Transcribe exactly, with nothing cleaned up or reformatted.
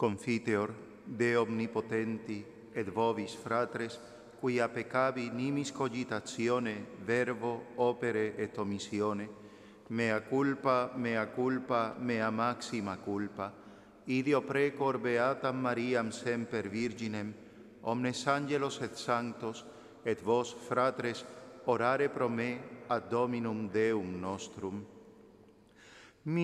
Confiteor, de omnipotenti, et vobis fratres, quia peccavi nimis cogitatione, verbo, opere et omissione, mea culpa, mea culpa, mea maxima culpa, idio precor beatam Mariam semper Virginem, omnes angelos et sanctos, et vos, fratres, orare pro me ad Dominum Deum nostrum.